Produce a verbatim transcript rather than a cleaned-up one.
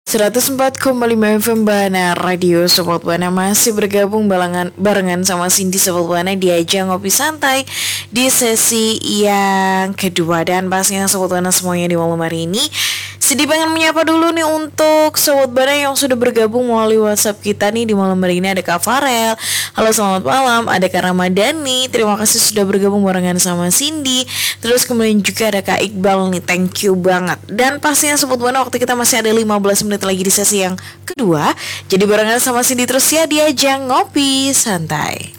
seratus empat koma lima F M Bana Radio. Sobat Bana masih bergabung barengan, barengan sama Cindy Sobat Bana di ajang ngopi santai di sesi yang kedua. Dan pastinya Sobat Bana semuanya di malam hari ini Cindy pengen menyapa dulu nih untuk Sobat Bana yang sudah bergabung melalui WhatsApp kita nih. Di malam hari ini ada Kak Farel, halo selamat malam. Ada Kak Ramadhani, terima kasih sudah bergabung barengan sama Cindy. Terus kemudian juga ada Kak Iqbal nih, thank you banget. Dan pastinya Sobat Bana waktu kita masih ada lima belas menit lagi di sesi yang kedua. Jadi barengan sama Cindy terus ya di ajang ngopi santai.